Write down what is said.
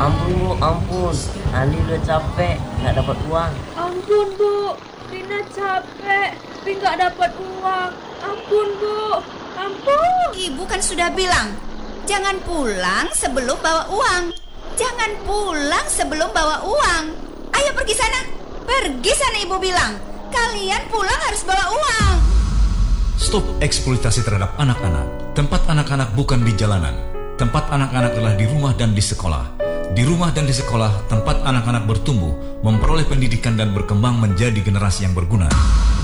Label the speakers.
Speaker 1: Ampun Bu, ampun. Andi udah capek, nggak dapat uang.
Speaker 2: Ampun Bu, Rina capek, tapi nggak dapat uang. Ampun Bu, ampun.
Speaker 3: Ibu kan sudah bilang, jangan pulang sebelum bawa uang. Jangan pulang sebelum bawa uang. Ayo pergi sana. Pergi sana, ibu bilang. Kalian pulang harus bawa uang.
Speaker 4: Stop eksploitasi terhadap anak-anak. Tempat anak-anak bukan di jalanan. Tempat anak-anak adalah di rumah dan di sekolah. Di rumah dan di sekolah, tempat anak-anak bertumbuh, memperoleh pendidikan dan berkembang menjadi generasi yang berguna.